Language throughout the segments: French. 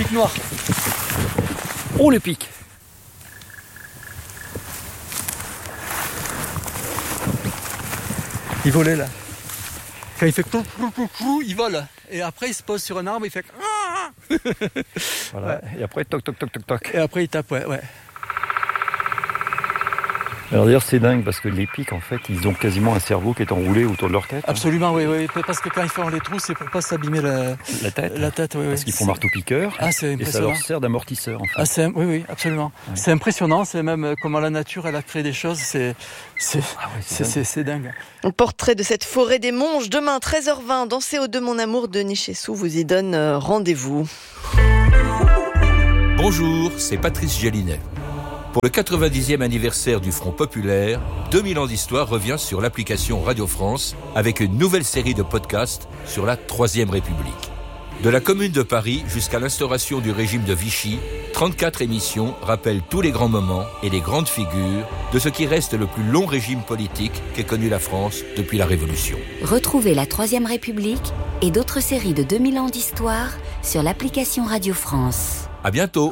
pic noir. Oh, le pic. Il volait là. Quand il fait clou, il vole. Et après, il se pose sur un arbre, il fait. Voilà. Ouais. Et après, toc, toc, toc, toc, toc. Et après, il tape, ouais. Alors d'ailleurs, c'est dingue parce que les pics, en fait, ils ont quasiment un cerveau qui est enroulé autour de leur tête. Absolument, oui. Parce que quand ils font les trous, c'est pour pas s'abîmer La tête. Oui. Parce qu'ils font marteau-piqueur. Ah, c'est et ça impressionnant. leur sert d'amortisseur, en fait. Ah, oui, absolument. Ouais. C'est impressionnant, c'est même comment la nature, elle a créé des choses, c'est dingue. Un portrait de cette forêt des Monges, demain 13h20, dans CO2 Mon Amour, Denis Chessou vous y donne rendez-vous. Bonjour, c'est Patrice Gélinet. Pour le 90e anniversaire du Front Populaire, 2000 ans d'histoire revient sur l'application Radio France avec une nouvelle série de podcasts sur la Troisième République. De la Commune de Paris jusqu'à l'instauration du régime de Vichy, 34 émissions rappellent tous les grands moments et les grandes figures de ce qui reste le plus long régime politique qu'ait connu la France depuis la Révolution. Retrouvez la Troisième République et d'autres séries de 2000 ans d'histoire sur l'application Radio France. À bientôt.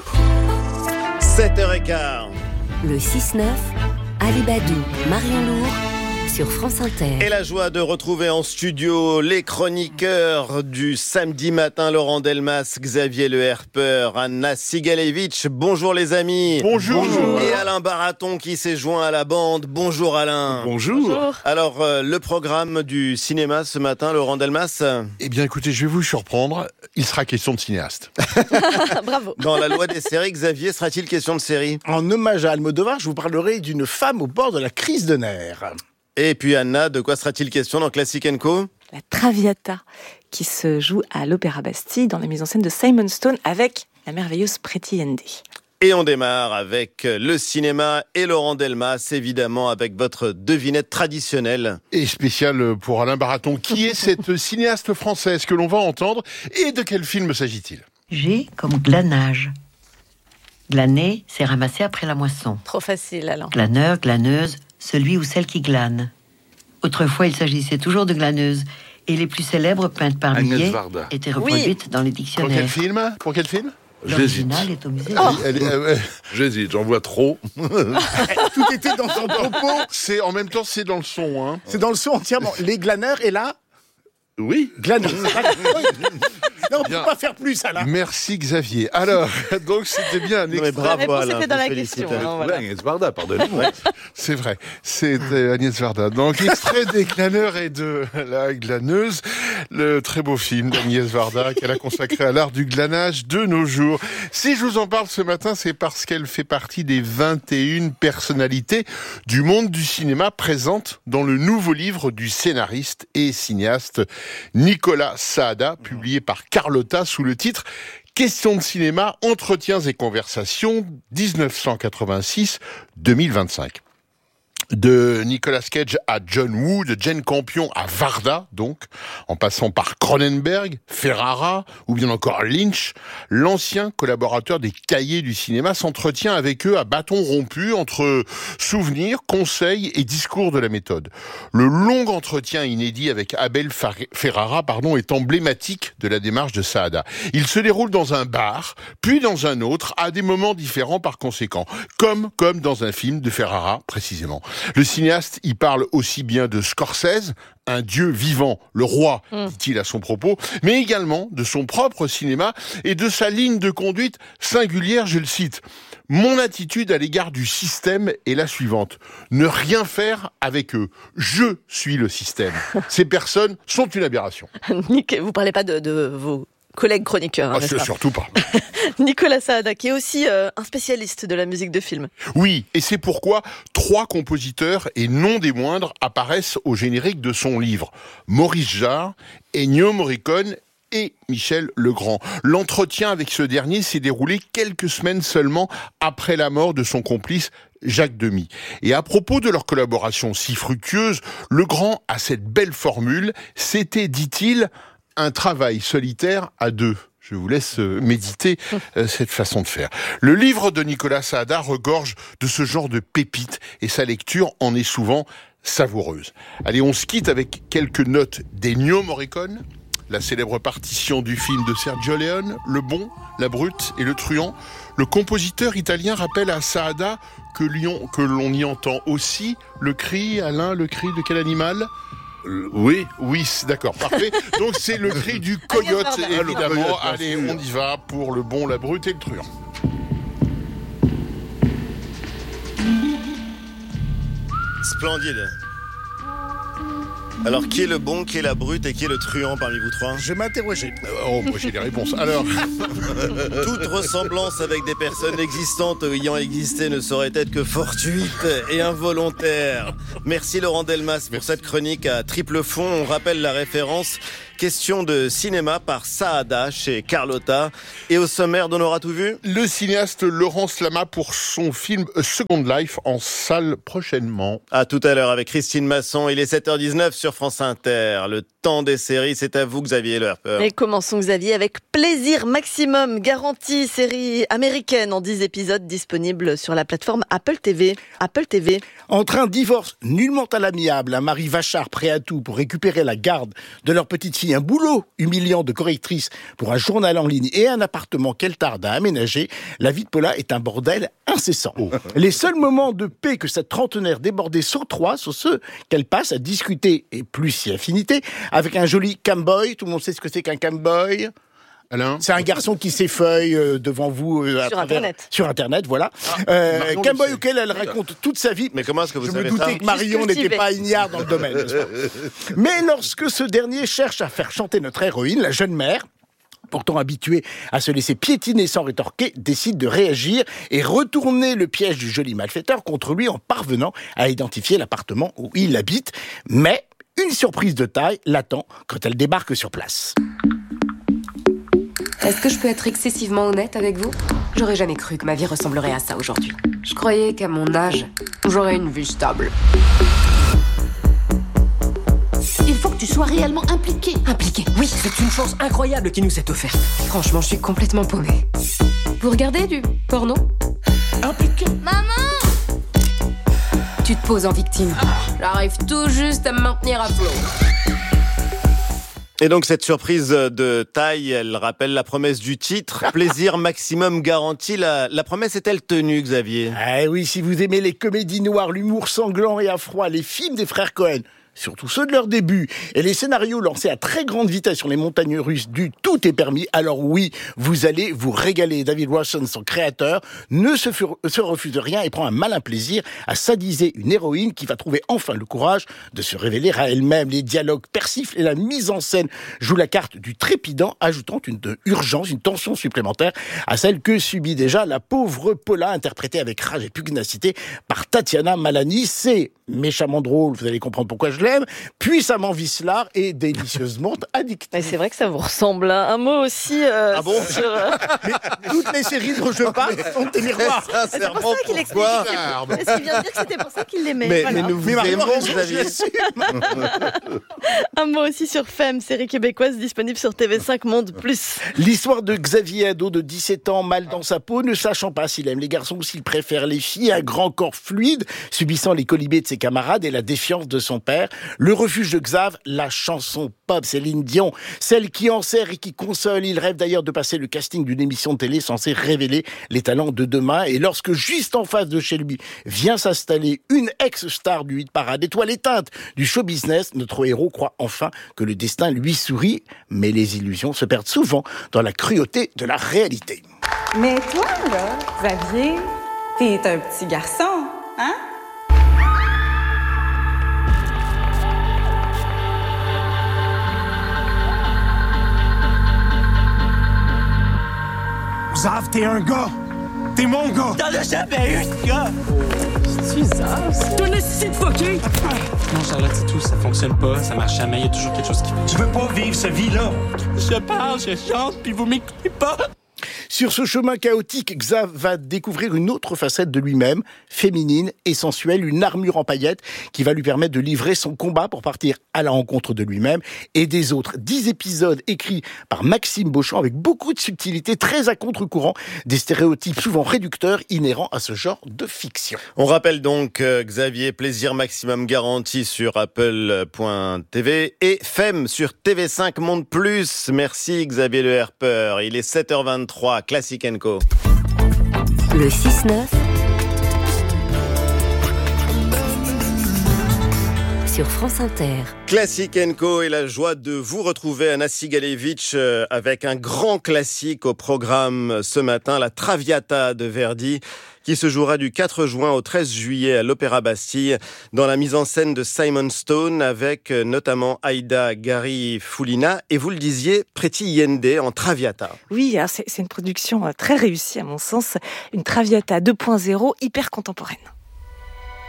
7h15. Le 6-9, Ali Badou, Marion Lourd, sur France Inter. Et la joie de retrouver en studio les chroniqueurs du samedi matin, Laurent Delmas, Xavier Le Herper, Anna Sigalevitch. Bonjour les amis. Bonjour. Et Alain Baraton qui s'est joint à la bande. Bonjour Alain. Bonjour. Alors, le programme du cinéma ce matin, Laurent Delmas. Eh bien écoutez, je vais vous surprendre, il sera question de cinéaste. Bravo. Dans la loi des séries, Xavier, sera-t-il question de série? En hommage à Almodovar, je vous parlerai d'une femme au bord de la crise de nerfs. Et puis Anna, de quoi sera-t-il question dans Classic & Co? La Traviata, qui se joue à l'Opéra Bastille dans la mise en scène de Simon Stone avec la merveilleuse Pretty Andy. Et on démarre avec le cinéma et Laurent Delmas, évidemment, avec votre devinette traditionnelle. Et spécial pour Alain Baraton. Qui est cette cinéaste française que l'on va entendre et de quel film s'agit-il? G comme glanage. Glaner, c'est ramasser après la moisson. Trop facile, Alain. Glaneur, glaneuse, celui ou celle qui glane. Autrefois, il s'agissait toujours de glaneuses. Et les plus célèbres, peintes par Millet, étaient reproduites dans les dictionnaires. Pour quel film L'original est au musée. J'hésite, j'en vois trop. Tout était dans son propos. En même temps, c'est dans le son. Hein. C'est dans le son entièrement. Les glaneurs et là... Oui. Glaneurs. Non, on ne peut pas faire plus, Alain. Merci Xavier. Alors, donc c'était bien un extrait. Bravo Alain, c'était dans la question. Voilà. Agnès Varda, pardonnez-moi. C'est vrai, c'était Agnès Varda. Donc, extrait des glaneurs et de la glaneuse, le très beau film d'Agnès Varda qu'elle a consacré à l'art du glanage de nos jours. Si je vous en parle ce matin, c'est parce qu'elle fait partie des 21 personnalités du monde du cinéma présentes dans le nouveau livre du scénariste et cinéaste Nicolas Saada, publié par Carlotta sous le titre Questions de cinéma, entretiens et conversations 1986-2025. De Nicolas Cage à John Woo, de Jane Campion à Varda, donc, en passant par Cronenberg, Ferrara ou bien encore Lynch, l'ancien collaborateur des Cahiers du cinéma s'entretient avec eux à bâton rompu entre souvenirs, conseils et discours de la méthode. Le long entretien inédit avec Abel Ferrara, est emblématique de la démarche de Saada. Il se déroule dans un bar, puis dans un autre, à des moments différents par conséquent, comme dans un film de Ferrara, précisément. Le cinéaste y parle aussi bien de Scorsese, un dieu vivant, le roi, dit-il à son propos, mais également de son propre cinéma et de sa ligne de conduite singulière, je le cite. Mon attitude à l'égard du système est la suivante. Ne rien faire avec eux. Je suis le système. Ces personnes sont une aberration. Nick, vous parlez pas de vos collègues chroniqueurs, hein, n'est-ce pas ? Surtout pas. Nicolas Saada, qui est aussi un spécialiste de la musique de film. Oui, et c'est pourquoi 3 compositeurs, et non des moindres, apparaissent au générique de son livre. Maurice Jarre, Ennio Morricone et Michel Legrand. L'entretien avec ce dernier s'est déroulé quelques semaines seulement après la mort de son complice Jacques Demy. Et à propos de leur collaboration si fructueuse, Legrand a cette belle formule, c'était, dit-il, un travail solitaire à 2. Je vous laisse méditer cette façon de faire. Le livre de Nicolas Saada regorge de ce genre de pépites et sa lecture en est souvent savoureuse. Allez, on se quitte avec quelques notes d'Ennio Morricone. la célèbre partition du film de Sergio Leone, Le Bon, la Brute et le Truand. Le compositeur italien rappelle à Saada que l'on y entend aussi le cri, Alain, le cri de quel animal ? Oui, d'accord, parfait. Donc c'est le cri du coyote, évidemment. Allez, on y va pour Le Bon, la Brute et le Truand. Splendide. Alors, qui est le bon, qui est la brute et qui est le truand parmi vous trois ? Je m'interrogeais. Moi j'ai les réponses. Alors, toute ressemblance avec des personnes existantes ou ayant existé ne saurait être que fortuite et involontaire. Merci Laurent Delmas pour cette chronique à triple fond. On rappelle la référence. Question de cinéma par Saada chez Carlotta. Et au sommaire d'On aura tout vu ? Le cinéaste Laurence Lama pour son film A Second Life en salle prochainement. À tout à l'heure avec Christine Masson. Il est 7h19 sur France Inter. Le temps des séries, c'est à vous Xavier Le Herpeur. Et commençons Xavier avec Plaisir Maximum, garantie série américaine en 10 épisodes disponible sur la plateforme Apple TV. Entre un divorce nullement à l'amiable, un mari vachard prêt à tout pour récupérer la garde de leur petite fille, un boulot humiliant de correctrice pour un journal en ligne et un appartement qu'elle tarde à aménager, la vie de Paula est un bordel incessant. Les seuls moments de paix que cette trentenaire débordée sur 3 sont ceux qu'elle passe à discuter, et plus si affinité, avec un joli camboy. Tout le monde sait ce que c'est qu'un camboy ? Alain ? C'est un garçon qui s'effeuille devant vous sur Internet, voilà. Camboy auquel elle raconte toute sa vie. Mais comment est-ce que vous savez ça ? Je me doutais que Marion n'était pas ignare dans le domaine, n'est-ce pas ? Mais lorsque ce dernier cherche à faire chanter notre héroïne, la jeune mère, pourtant habituée à se laisser piétiner sans rétorquer, décide de réagir et retourner le piège du joli malfaiteur contre lui en parvenant à identifier l'appartement où il habite. Mais une surprise de taille l'attend quand elle débarque sur place. Est-ce que je peux être excessivement honnête avec vous ? J'aurais jamais cru que ma vie ressemblerait à ça aujourd'hui. Je croyais qu'à mon âge, j'aurais une vie stable. Il faut que tu sois réellement impliqué. Impliqué, oui. C'est une chance incroyable qui nous est offerte. Franchement, je suis complètement paumée. Vous regardez du porno ? Impliqué. Maman ! Tu te poses en victime. J'arrive tout juste à me maintenir à flot. Et donc cette surprise de taille, elle rappelle la promesse du titre, plaisir maximum garanti. La promesse est-elle tenue, Xavier ? Ah oui, si vous aimez les comédies noires, l'humour sanglant et à froid, les films des frères Cohen, surtout ceux de leur début, et les scénarios lancés à très grande vitesse sur les montagnes russes du « tout est permis », alors oui, vous allez vous régaler. David Rawson, son créateur, ne se refuse de rien et prend un malin plaisir à sadiser une héroïne qui va trouver enfin le courage de se révéler à elle-même. Les dialogues persiflent et la mise en scène joue la carte du trépidant, ajoutant une urgence, une tension supplémentaire à celle que subit déjà la pauvre Paula, interprétée avec rage et pugnacité par Tatiana Maslany. C'est méchamment drôle, vous allez comprendre pourquoi je l'aime, puissamment vicelard et délicieusement addictif. Mais c'est vrai que ça vous ressemble. Un mot aussi sur... Toutes les séries dont je parle sont des miroirs. C'est pour ça qu'il explique. Est-ce qu'il vient de dire que c'était pour ça qu'il l'aimait ? Mais nous vous aimons, Xavier. Un mot aussi sur Femme, série québécoise disponible sur TV5 Monde+. L'histoire de Xavier, ado de 17 ans, mal dans sa peau, ne sachant pas s'il aime les garçons ou s'il préfère les filles, un grand corps fluide, subissant les colibés de ses camarades et la défiance de son père. Le refuge de Xav, la chanson pop, Céline Dion, celle qui enserre et qui console. Il rêve d'ailleurs de passer le casting d'une émission de télé censée révéler les talents de demain. Et lorsque juste en face de chez lui vient s'installer une ex-star du hit parade, étoile éteinte du show business, notre héros croit enfin que le destin lui sourit. Mais les illusions se perdent souvent dans la cruauté de la réalité. Mais toi, là, Xavier, t'es un petit garçon, hein? Xav, t'es un gars! T'es mon gars! T'en as jamais eu de gars! C'est Xav? T'en as essayé de fucker! Non, Charlotte, c'est tout, ça fonctionne pas, ça marche jamais, il y a toujours quelque chose qui... Tu veux pas vivre cette vie-là? Je parle, je chante, puis vous m'écoutez pas! Sur ce chemin chaotique, Xav va découvrir une autre facette de lui-même, féminine et sensuelle, une armure en paillettes qui va lui permettre de livrer son combat pour partir à la rencontre de lui-même et des autres. 10 épisodes écrits par Maxime Beauchamp avec beaucoup de subtilité, très à contre-courant des stéréotypes souvent réducteurs inhérents à ce genre de fiction. On rappelle donc Xavier, plaisir maximum garanti sur apple.tv et FEM sur TV5 Monde Plus. Merci Xavier Le Herpeur. Il est 7h23, Classic & Co. Le 6-9 sur France Inter. Classic & Co et la joie de vous retrouver, Anna Sigalevitch, avec un grand classique au programme ce matin, la Traviata de Verdi, qui se jouera du 4 juin au 13 juillet à l'Opéra Bastille, dans la mise en scène de Simon Stone, avec notamment Aida Garifulina, et vous le disiez, Preti Yende en Traviata. Oui, alors c'est une production très réussie à mon sens, une Traviata 2.0 hyper contemporaine.